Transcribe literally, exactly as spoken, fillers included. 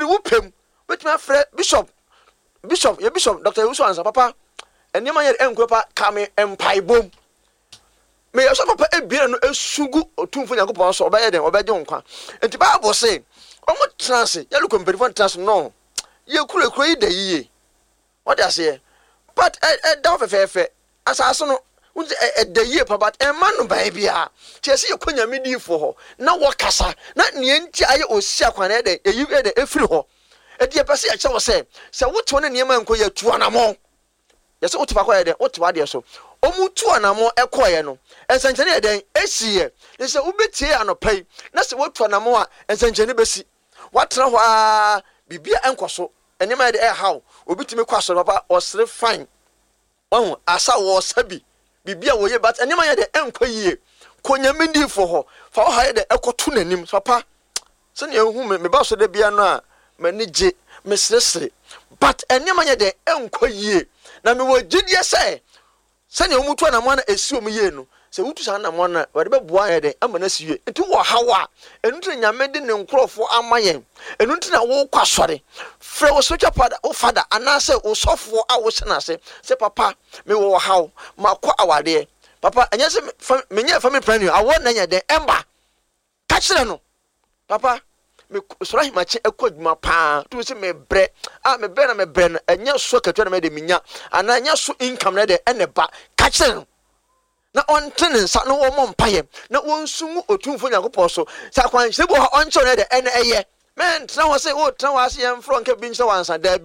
wupem with my friend bishop bishop ye bishop Doctor Ewusu Ansa papa enema ye enkopa kame empai bom me ye so papa ebire no esugu otumfo Yakobon so obaye den obaje nkwa enti Bible say omo trance ye look competitive trance no ye kure kure yi da yiye what I say but e da fe fe asase no unze e da yiye pa but e man no bai bia tie se ye konya medi fo ho na wo kasa na ne nti aye osi akwana de e yi de efiri ho e die pese ye che wo se se woto ne niam anko ye tu anamo ye se woto pa kwa ye de woto wa de so omu tu anamo ekoye no ensanchene ye den esiye ne se ubetie anopai na se woto anamo a ensanchene besi watra ho a bibia enkoso enema de e haw obitime kwaso papa osre fine oh asa wo sabi bibia wo ye but enema ye de enkoyie konyamindi fo ho fa ho ha de ekoto nanim papa se ne ehu me ba so de bia no a mani je mesresre but enema ye de enkoyie na me wo gidie se se ne omutu na mo na esi omuye no se wutu sa na mo na wade be boa ye de amana siye enti wo hawa enuntu nyame de ne nkrofo amayen enuntu na wo kwasore fre wo socha pada wo fada anase wo sofo a wo sena se se papa me wo haw makwa awade papa enye se menye family planning awo na nya de emba ka kire no papa me sora himache ekwaduma pa tu se me bre a me bre na me bre na enye so katwa na me de minya ana enye so income na de eneba ka kire no na ontene nsa no wo mompaye na wonsumu otumfo Yakobon so sa kwan se bo oncho na de ene eye men tra ho se wo tra ho ase yem fro nke bi nse wansa da